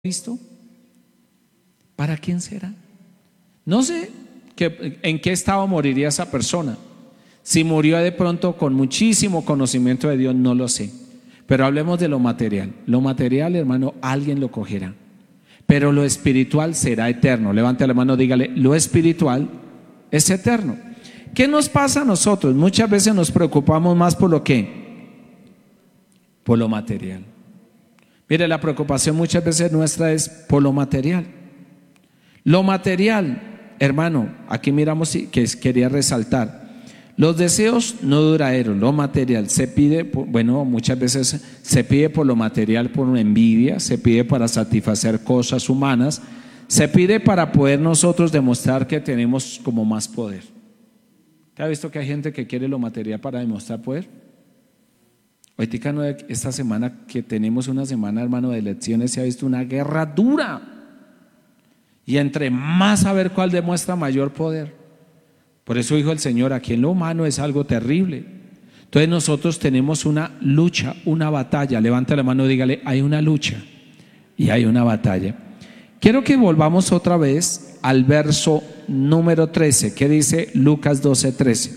Cristo? ¿Para quién será? No sé en qué estado moriría esa persona. Si murió de pronto con muchísimo conocimiento de Dios, no lo sé. Pero hablemos de lo material. Lo material, hermano, alguien lo cogerá. Pero lo espiritual será eterno. Levante la mano, dígale, lo espiritual es eterno. ¿Qué nos pasa a nosotros? Muchas veces nos preocupamos más por lo que, por lo material. Mire, la preocupación muchas veces nuestra es por lo material. Lo material, hermano, aquí miramos que quería resaltar. Los deseos no duraderos, lo material se pide, muchas veces se pide por lo material, por envidia, se pide para satisfacer cosas humanas, se pide para poder nosotros demostrar que tenemos como más poder. ¿Te ha visto que hay gente que quiere lo material para demostrar poder? Ahorita esta semana que tenemos una semana, hermano, de elecciones, se ha visto una guerra dura. Y entre más a ver cuál demuestra mayor poder. Por eso dijo el Señor, aquí en lo humano es algo terrible. Entonces nosotros tenemos una lucha, una batalla. Levanta la mano y dígale, hay una lucha y hay una batalla. Quiero que volvamos otra vez al verso número 13. ¿Qué dice Lucas 12:13?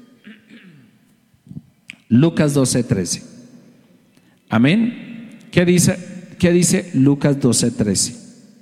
Lucas 12:13. Amén. ¿Qué dice Lucas 12:13?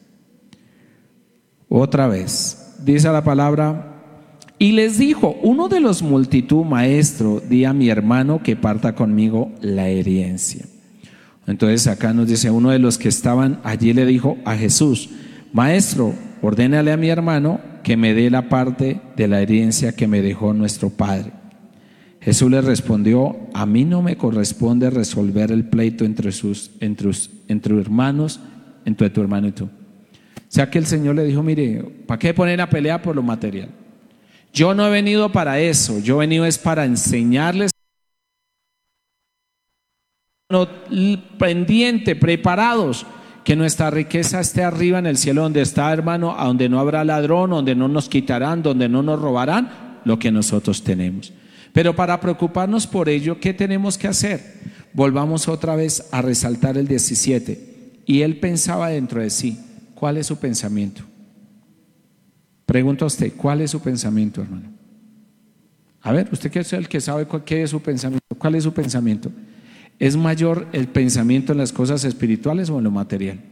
Otra vez. Dice la palabra. Y les dijo, uno de los multitud, maestro, di a mi hermano que parta conmigo la herencia. Entonces acá nos dice, uno de los que estaban allí le dijo a Jesús, maestro, ordénale a mi hermano que me dé la parte de la herencia que me dejó nuestro padre. Jesús le respondió, a mí no me corresponde resolver el pleito entre hermanos, entre tu hermano y tú. O sea que el Señor le dijo, mire, ¿para qué poner a pelear por lo material? Yo no he venido para eso, yo he venido es para enseñarles pendiente, preparados, que nuestra riqueza esté arriba en el cielo donde está, hermano, a donde no habrá ladrón, donde no nos quitarán, donde no nos robarán lo que nosotros tenemos. Pero para preocuparnos por ello, ¿qué tenemos que hacer? Volvamos otra vez a resaltar el 17. Y él pensaba dentro de sí, ¿cuál es su pensamiento? Pregunto a usted, ¿cuál es su pensamiento, hermano? A ver, usted que es el que sabe qué es su pensamiento, ¿cuál es su pensamiento? ¿Es mayor el pensamiento en las cosas espirituales o en lo material?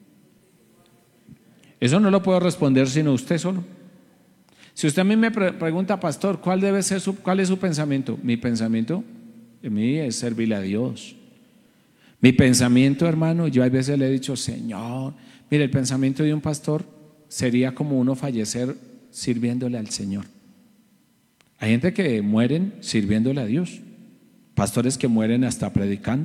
Eso no lo puedo responder sino usted solo. Si usted a mí me pregunta, pastor, ¿cuál es su pensamiento? Mi pensamiento en mí es servirle a Dios. Mi pensamiento, hermano, yo a veces le he dicho, Señor, mire, el pensamiento de un pastor sería como uno fallecer sirviéndole al Señor. Hay gente que mueren sirviéndole a Dios, pastores que mueren hasta predicando.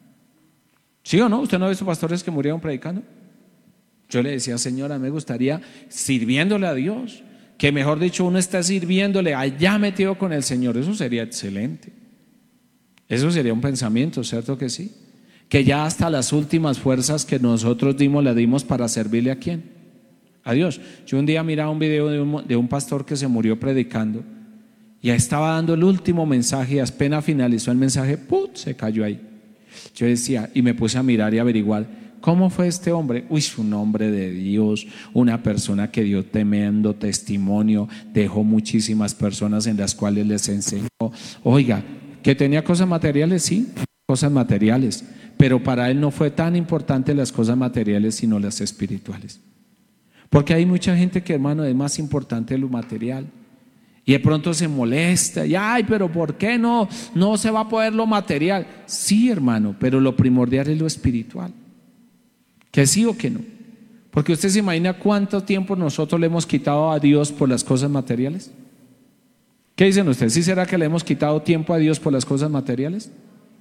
¿Sí o no? ¿Usted no ha visto pastores que murieron predicando? Yo le decía, señora, me gustaría sirviéndole a Dios, que mejor dicho uno está sirviéndole allá metido con el Señor. Eso sería excelente. Eso sería un pensamiento, ¿cierto que sí? Que ya hasta las últimas fuerzas que nosotros dimos, las dimos para servirle a ¿quién? A Dios. Yo un día miraba un video de un pastor que se murió predicando y estaba dando el último mensaje y apenas finalizó el mensaje, ¡put!, se cayó ahí. Yo decía, y me puse a mirar y averiguar, ¿cómo fue este hombre? Uy, un hombre de Dios, una persona que dio tremendo testimonio, dejó muchísimas personas en las cuales les enseñó. Oiga, que tenía cosas materiales, sí, cosas materiales, pero para él no fue tan importante las cosas materiales sino las espirituales. Porque hay mucha gente que, hermano, es más importante lo material. Y de pronto se molesta. Y ay, pero ¿por qué no se va a poder lo material? Sí, hermano, pero lo primordial es lo espiritual. ¿Que sí o que no? Porque usted se imagina cuánto tiempo nosotros le hemos quitado a Dios por las cosas materiales. ¿Qué dicen ustedes? ¿Sí será que le hemos quitado tiempo a Dios por las cosas materiales?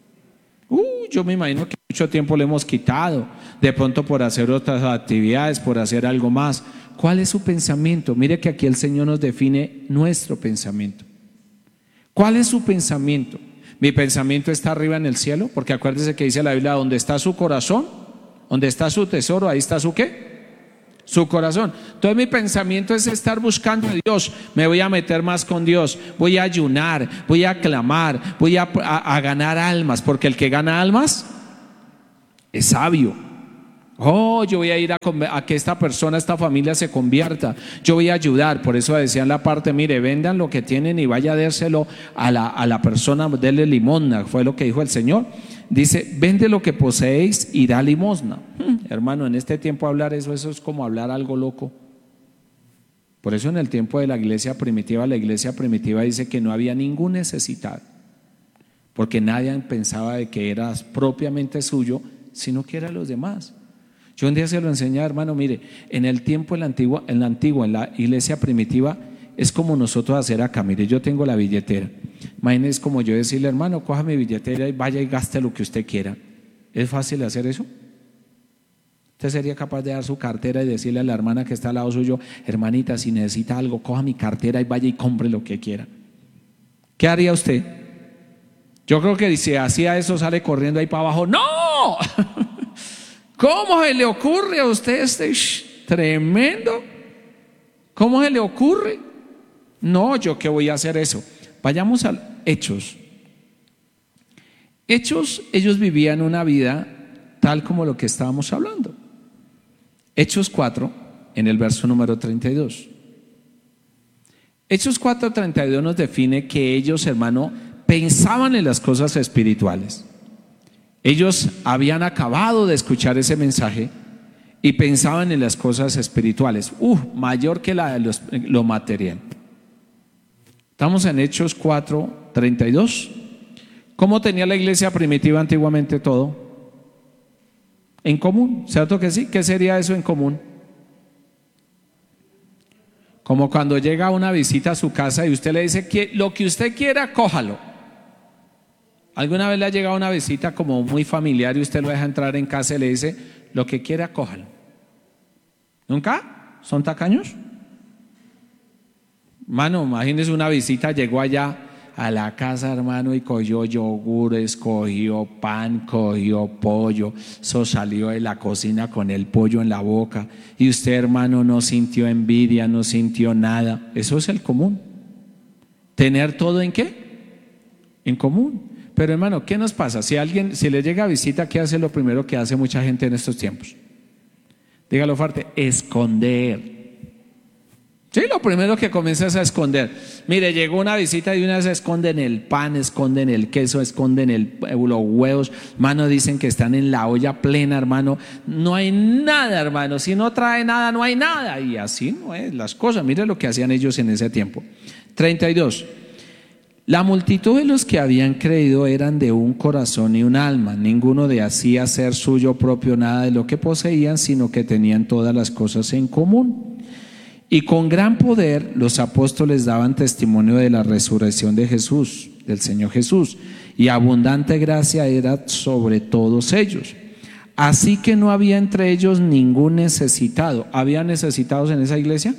Yo me imagino que mucho tiempo le hemos quitado, de pronto por hacer otras actividades, por hacer algo más. ¿Cuál es su pensamiento? Mire que aquí el Señor nos define nuestro pensamiento. ¿Cuál es su pensamiento? Mi pensamiento está arriba en el cielo, porque acuérdese que dice la Biblia, donde está su corazón, donde está su tesoro, ahí está su ¿qué? Su corazón. Entonces mi pensamiento es estar buscando a Dios. Me voy a meter más con Dios, voy a ayunar, voy a clamar, voy a ganar almas, porque el que gana almas es sabio. Oh, yo voy a ir a que esta persona, esta familia se convierta. Yo voy a ayudar. Por eso decían la parte, mire, vendan lo que tienen y vaya a dárselo a la persona, denle limosna. Fue lo que dijo el Señor. Dice, vende lo que poseéis y da limosna. Hermano, en este tiempo hablar eso es como hablar algo loco. Por eso en el tiempo de la iglesia primitiva dice que no había ningún necesitado, porque nadie pensaba de que era propiamente suyo, sino que era de los demás. Yo un día se lo enseñé, hermano, mire, en el tiempo, en la iglesia primitiva, es como nosotros hacer acá. Mire, yo tengo la billetera. Imagínese como yo decirle, hermano, coja mi billetera y vaya y gaste lo que usted quiera. ¿Es fácil hacer eso? ¿Usted sería capaz de dar su cartera y decirle a la hermana que está al lado suyo, hermanita, si necesita algo, coja mi cartera y vaya y compre lo que quiera? ¿Qué haría usted? Yo creo que si hacía eso sale corriendo ahí para abajo. ¡No! ¿Cómo se le ocurre a usted tremendo? ¿Cómo se le ocurre? No, yo qué voy a hacer eso. Vayamos a Hechos. Hechos, ellos vivían una vida tal como lo que estábamos hablando. Hechos 4, en el verso número 32. Hechos 4:32 nos define que ellos, hermano, pensaban en las cosas espirituales. Ellos habían acabado de escuchar ese mensaje y pensaban en las cosas espirituales, mayor que la de lo material. Estamos en Hechos 4:32. ¿Cómo tenía la iglesia primitiva antiguamente todo? En común, ¿cierto que sí? ¿Qué sería eso en común? Como cuando llega una visita a su casa y usted le dice que lo que usted quiera, cójalo. ¿Alguna vez le ha llegado una visita como muy familiar y usted lo deja entrar en casa y le dice, lo que quiera, cójalo? ¿Nunca? ¿Son tacaños? Mano, imagínese una visita, llegó allá a la casa, hermano, y cogió yogures, cogió pan, cogió pollo, salió de la cocina con el pollo en la boca, y usted, hermano, no sintió envidia, no sintió nada. Eso es el común. ¿Tener todo en qué? En común. Pero hermano, ¿qué nos pasa? Si le llega a visita, ¿qué hace lo primero que hace mucha gente en estos tiempos? Dígalo fuerte, esconder. Sí, lo primero que comienza es a esconder. Mire, llegó una visita y una vez esconden el pan, esconden el queso, esconden los huevos. Hermano, dicen que están en la olla plena, hermano. No hay nada, hermano. Si no trae nada, no hay nada. Y así no es las cosas. Mire lo que hacían ellos en ese tiempo. 32. La multitud de los que habían creído eran de un corazón y un alma. Ninguno de hacía ser suyo propio nada de lo que poseían, sino que tenían todas las cosas en común. Y con gran poder los apóstoles daban testimonio de la resurrección de Jesús, del Señor Jesús, y abundante gracia era sobre todos ellos. Así que no había entre ellos ningún necesitado. ¿Había necesitados en esa iglesia?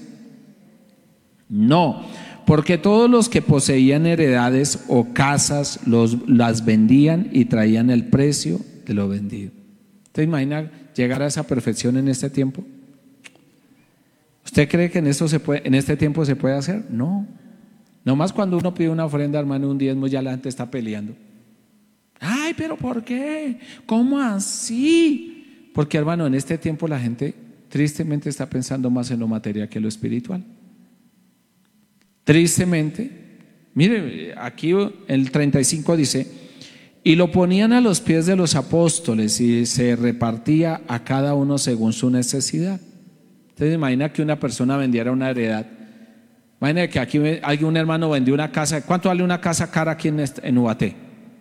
No. Porque todos los que poseían heredades o casas las vendían y traían el precio de lo vendido. ¿Usted imagina llegar a esa perfección en este tiempo? ¿Usted cree que en este tiempo se puede hacer? No. Nomás cuando uno pide una ofrenda, hermano, un diezmo, ya la gente está peleando. Ay, pero ¿por qué? ¿Cómo así? Porque, hermano, en este tiempo la gente tristemente está pensando más en lo material que en lo espiritual. Tristemente, mire, aquí el 35 dice, y lo ponían a los pies de los apóstoles y se repartía a cada uno según su necesidad. Entonces imagina que una persona vendiera una heredad. Imagina que aquí un hermano vendió una casa. ¿Cuánto vale una casa cara aquí en Ubaté?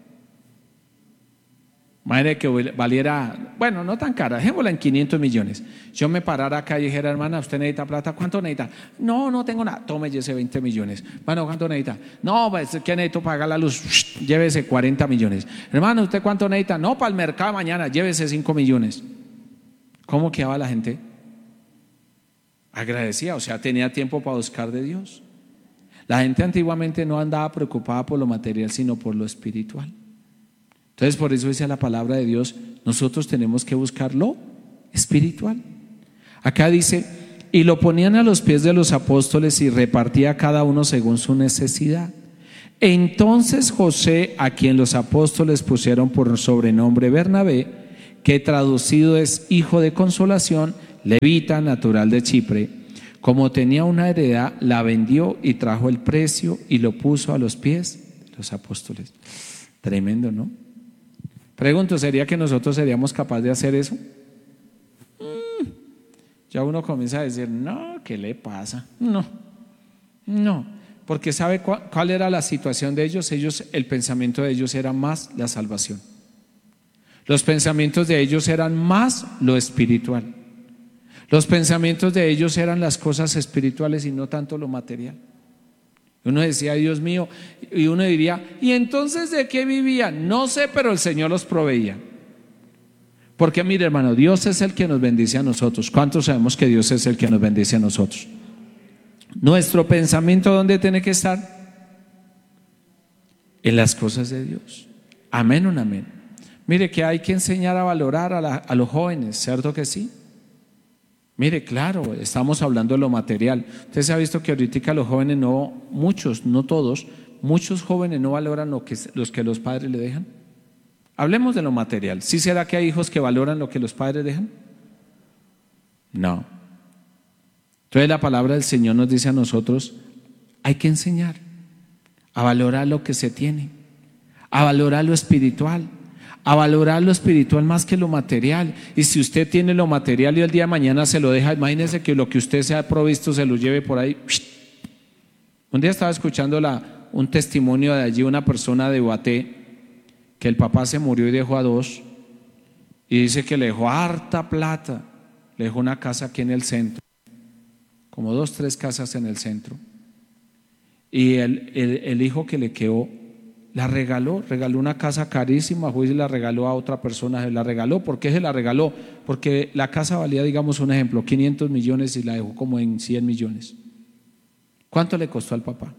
Imagina que valiera, bueno, no tan cara, dejémosla en 500 millones. Yo me parara acá y dijera, hermana, ¿usted necesita plata? ¿Cuánto necesita? No tengo nada. Tome, llévese 20 millones. Bueno, ¿cuánto necesita? No, pues, ¿qué necesito para pagar la luz? Llévese 40 millones. Hermano, ¿usted cuánto necesita? No, para el mercado mañana, llévese 5 millones. ¿Cómo quedaba la gente? Agradecía, o sea, tenía tiempo para buscar de Dios. La gente antiguamente no andaba preocupada por lo material, sino por lo espiritual. Entonces, por eso dice la palabra de Dios, nosotros tenemos que buscar lo espiritual. Acá dice, y lo ponían a los pies de los apóstoles y repartía a cada uno según su necesidad. Entonces José, a quien los apóstoles pusieron por sobrenombre Bernabé, que traducido es hijo de consolación, levita, natural de Chipre. Como tenía una heredad, la vendió y trajo el precio y lo puso a los pies de los apóstoles. Tremendo, ¿no? Pregunto, ¿sería que nosotros seríamos capaces de hacer eso? Ya uno comienza a decir, no, ¿qué le pasa? No, porque ¿sabe cuál era la situación de ellos? El pensamiento de ellos era más la salvación. Los pensamientos de ellos eran más lo espiritual. Los pensamientos de ellos eran las cosas espirituales y no tanto lo material. Uno decía, Dios mío, y uno diría, ¿y entonces de qué vivían? No sé, pero el Señor los proveía. Porque mire, hermano, Dios es el que nos bendice a nosotros. ¿Cuántos sabemos que Dios es el que nos bendice a nosotros? Nuestro pensamiento, ¿dónde tiene que estar? En las cosas de Dios. Amén o no amén. Mire que hay que enseñar a valorar a los jóvenes, ¿cierto que sí? Mire, claro, estamos hablando de lo material. Usted se ha visto que ahorita los jóvenes muchos, no todos, muchos jóvenes no valoran los que los padres le dejan. Hablemos de lo material. ¿Sí será que hay hijos que valoran lo que los padres dejan? No. Entonces la palabra del Señor nos dice a nosotros, hay que enseñar a valorar lo que se tiene, a valorar lo espiritual. A valorar lo espiritual más que lo material. Y si usted tiene lo material y el día de mañana se lo deja, imagínese que lo que usted se ha provisto se lo lleve por ahí. Un día estaba escuchando un testimonio de allí, una persona de Ubaté, que el papá se murió y dejó a dos, y dice que le dejó harta plata, le dejó una casa aquí en el centro, como 2, 3 casas en el centro, y el hijo que le quedó la regaló una casa carísima, y la regaló a otra persona. Se la regaló. ¿Por qué se la regaló? Porque la casa valía, digamos un ejemplo, 500 millones y la dejó como en 100 millones. ¿Cuánto le costó al papá?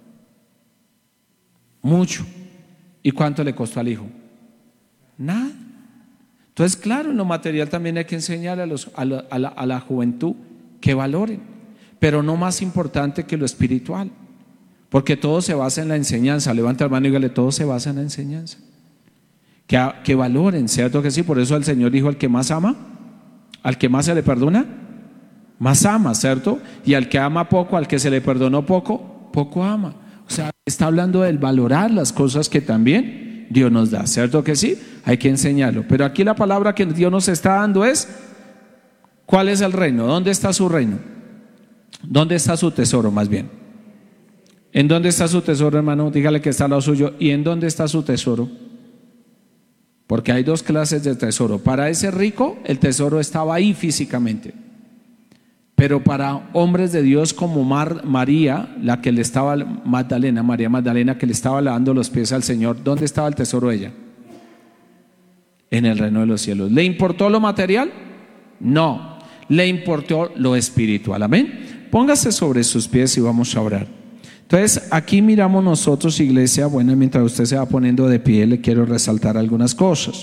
Mucho. ¿Y cuánto le costó al hijo? Nada. Entonces, claro, en lo material también hay que enseñar a la juventud que valoren, pero no más importante que lo espiritual. Porque todo se basa en la enseñanza. Levanta la mano y dígale, todo se basa en la enseñanza. Que valoren, ¿cierto que sí? Por eso el Señor dijo, al que más ama, al que más se le perdona, más ama, ¿cierto? Y al que ama poco, al que se le perdonó poco, poco ama. O sea, está hablando del valorar las cosas que también Dios nos da, ¿cierto que sí? Hay que enseñarlo. Pero aquí la palabra que Dios nos está dando es, ¿cuál es el reino? ¿Dónde está su reino? ¿Dónde está su tesoro, más bien? ¿En dónde está su tesoro, hermano? Dígale que está al lado suyo. ¿Y en dónde está su tesoro? Porque hay 2 clases de tesoro. Para ese rico, el tesoro estaba ahí físicamente. Pero para hombres de Dios como María, la que le estaba, María Magdalena, que le estaba lavando los pies al Señor, ¿dónde estaba el tesoro de ella? En el reino de los cielos. ¿Le importó lo material? No. Le importó lo espiritual. Amén. Póngase sobre sus pies y vamos a orar. Entonces, aquí miramos nosotros, iglesia, bueno, mientras usted se va poniendo de pie, le quiero resaltar algunas cosas.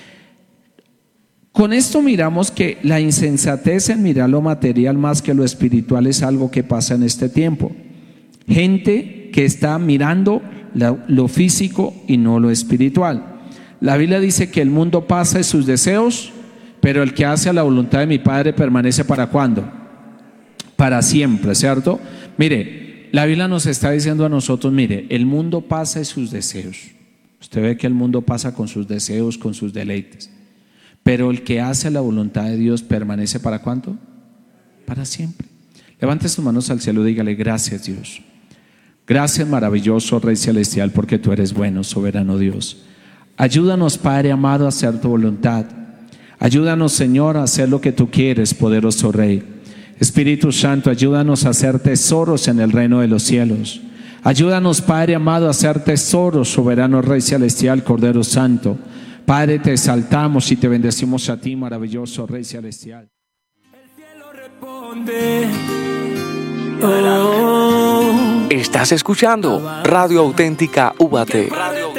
Con esto miramos que la insensatez en mirar lo material más que lo espiritual es algo que pasa en este tiempo. Gente que está mirando lo físico y no lo espiritual. La Biblia dice que el mundo pasa y sus deseos, pero el que hace la voluntad de mi Padre permanece ¿para cuándo? Para siempre, ¿cierto? Mire, la Biblia nos está diciendo a nosotros, mire, el mundo pasa y sus deseos. Usted ve que el mundo pasa con sus deseos, con sus deleites. Pero el que hace la voluntad de Dios permanece ¿para cuánto? Para siempre. Levante sus manos al cielo y dígale, gracias Dios. Gracias maravilloso Rey Celestial, porque tú eres bueno, soberano Dios. Ayúdanos, Padre amado, a hacer tu voluntad. Ayúdanos, Señor, a hacer lo que tú quieres, poderoso Rey. Espíritu Santo, ayúdanos a hacer tesoros en el reino de los cielos. Ayúdanos, Padre amado, a hacer tesoros, soberano Rey Celestial, Cordero Santo. Padre, te exaltamos y te bendecimos a ti, maravilloso Rey Celestial. El cielo responde. Oh. Estás escuchando Radio Auténtica UBATE.